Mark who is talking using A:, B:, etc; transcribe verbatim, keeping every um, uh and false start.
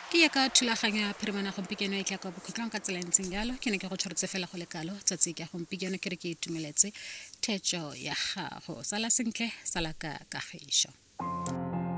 A: ke ya ka thulaganya phirimana gompieno e tla ka bokhutlong ka tsela ntseng yalo ke ne ke go tshwaretse fela go lekalo tsatsi ke gompieno ke re ke itumeletse thetso ya gago sala sentle sala ka kagišo